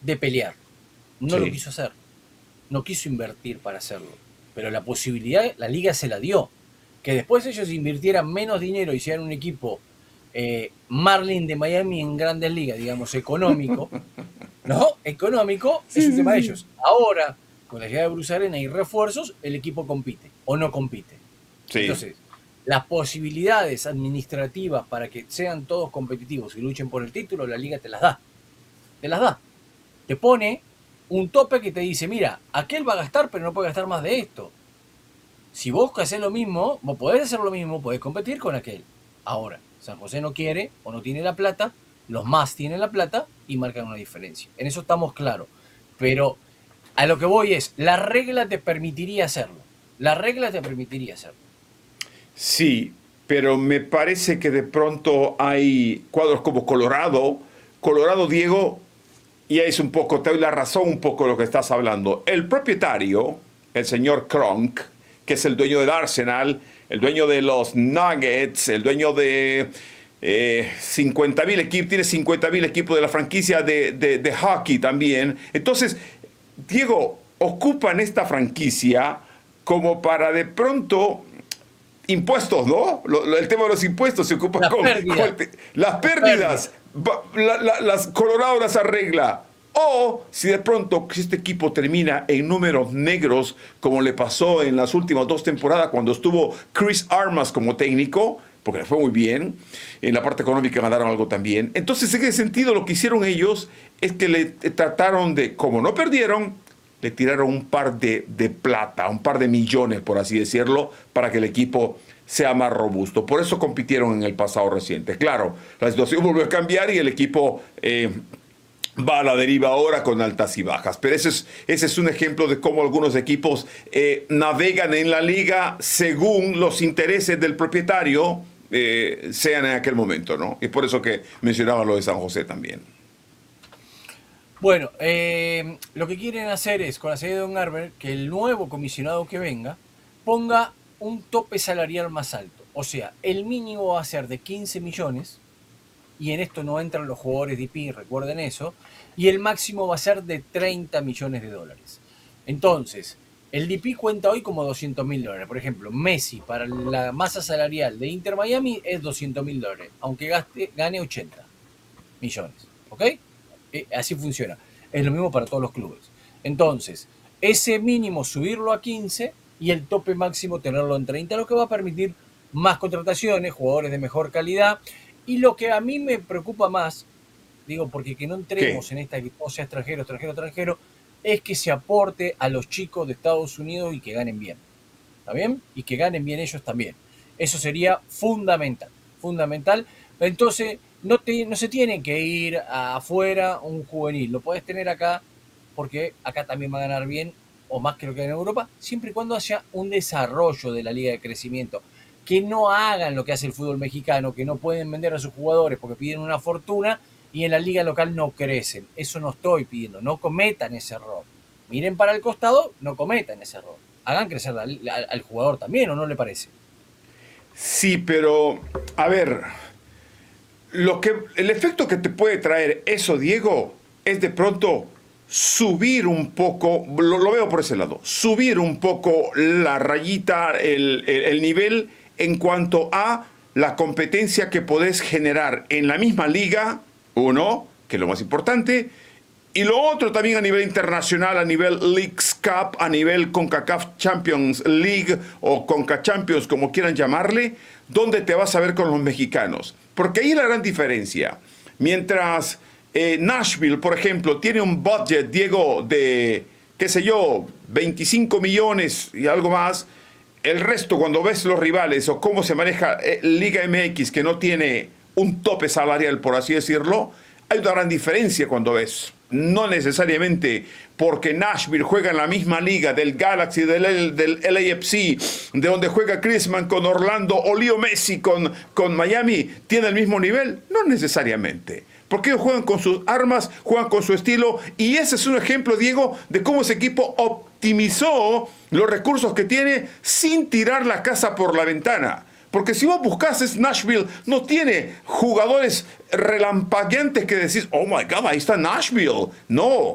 de pelear. No lo Sí. quiso hacer. No quiso invertir para hacerlo. Pero la posibilidad, la liga se la dio. Que después ellos invirtieran menos dinero y sean un equipo Marlin de Miami en grandes ligas, digamos, económico, ¿no? Económico es Sí, un sí, tema de sí. ellos. Ahora, con la llegada de Bruce Arena y refuerzos, el equipo compite o no compite. Sí. Entonces, las posibilidades administrativas para que sean todos competitivos y luchen por el título, la liga te las da. Te las da. Te pone un tope que te dice, mira, aquel va a gastar, pero no puede gastar más de esto. Si vos haces lo mismo, vos podés hacer lo mismo, podés competir con aquel. Ahora, San José no quiere o no tiene la plata, los más tienen la plata y marcan una diferencia. En eso estamos claros. Pero a lo que voy es, la regla te permitiría hacerlo. La regla te permitiría hacerlo. Sí, pero me parece que de pronto hay cuadros como Colorado. Colorado, Diego, y es un poco, te doy la razón un poco de lo que estás hablando. El propietario, el señor Kronk, que es el dueño del Arsenal, el dueño de los Nuggets, el dueño de 50.000 equipos, tiene 50.000 equipos de la franquicia de hockey también. Entonces, Diego, ocupan esta franquicia como para de pronto impuestos, ¿no? El tema de los impuestos se ocupa Las pérdidas, las las pérdidas. pérdidas. Las Colorado las arregla. O si de pronto este equipo termina en números negros, como le pasó en las últimas 2 temporadas cuando estuvo Chris Armas como técnico, porque le fue muy bien, en la parte económica ganaron algo también. Entonces, en ese sentido, lo que hicieron ellos es que le trataron de, como no perdieron, le tiraron un par de plata, un par de millones, por así decirlo, para que el equipo sea más robusto. Por eso compitieron en el pasado reciente. Claro, la situación volvió a cambiar y el equipo va a la deriva ahora con altas y bajas. Pero ese es un ejemplo de cómo algunos equipos navegan en la liga según los intereses del propietario sean en aquel momento, ¿no? Y por eso que mencionaba lo de San José también. Bueno, lo que quieren hacer es, con la salida de Don Garber, que el nuevo comisionado que venga ponga un tope salarial más alto. O sea, el mínimo va a ser de 15 millones, y en esto no entran los jugadores de IP, recuerden eso, y el máximo va a ser de 30 millones de dólares. Entonces, el DP cuenta hoy como 200 mil dólares. Por ejemplo, Messi para la masa salarial de Inter Miami es 200 mil dólares, aunque gane 80 millones. ¿Ok? Así funciona. Es lo mismo para todos los clubes. Entonces, ese mínimo subirlo a 15 y el tope máximo tenerlo en 30, lo que va a permitir más contrataciones, jugadores de mejor calidad. Y lo que a mí me preocupa más, digo, porque que no ¿Qué? entremos en esta que todo sea extranjero, extranjero, extranjero, es que se aporte a los chicos de Estados Unidos y que ganen bien. ¿Está bien? Y que ganen bien ellos también. Eso sería fundamental, fundamental. Entonces, no se tiene que ir afuera un juvenil, lo puedes tener acá, porque acá también va a ganar bien, o más que lo que en Europa, siempre y cuando haya un desarrollo de la liga de crecimiento. Que no hagan lo que hace el fútbol mexicano, que no pueden vender a sus jugadores porque piden una fortuna y en la liga local no crecen. Eso no estoy pidiendo, no cometan ese error. Miren para el costado, no cometan ese error. Hagan crecer al jugador también, ¿o no le parece? Sí, pero a ver, el efecto que te puede traer eso, Diego, es de pronto subir un poco, lo veo por ese lado, subir un poco la rayita, el nivel en cuanto a la competencia que podés generar en la misma liga, uno, que es lo más importante, y lo otro también a nivel internacional, a nivel Leagues Cup, a nivel CONCACAF Champions League o CONCA Champions, como quieran llamarle, donde te vas a ver con los mexicanos. Porque ahí es la gran diferencia. Mientras Nashville, por ejemplo, tiene un budget, Diego, de, qué sé yo, 25 millones y algo más, el resto, cuando ves los rivales o cómo se maneja Liga MX, que no tiene un tope salarial, por así decirlo, hay una gran diferencia cuando ves. No necesariamente porque Nashville juega en la misma liga del Galaxy, del LAFC, de donde juega Griezmann con Orlando o Leo Messi con Miami, tiene el mismo nivel. No necesariamente. Porque ellos juegan con sus armas, juegan con su estilo, y ese es un ejemplo, Diego, de cómo ese equipo optimizó los recursos que tiene sin tirar la casa por la ventana. Porque si vos buscas, Nashville no tiene jugadores relampagueantes que decís, oh my God, ahí está Nashville. No,